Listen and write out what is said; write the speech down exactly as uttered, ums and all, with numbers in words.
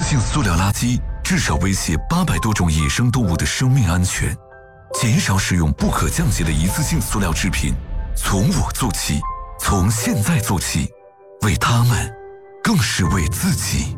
性塑料垃圾至少威胁八百多种野生动物的生命安全。减少使用不可降解的一次性塑料制品，从我做起，从现在做起，为他们，更是为自己。